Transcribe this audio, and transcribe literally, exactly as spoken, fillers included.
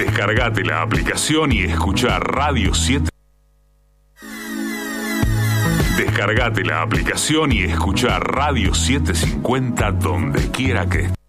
Descargate la aplicación y escuchá Radio siete. Descargate la aplicación y escuchá Radio setecientos cincuenta donde quiera que estés.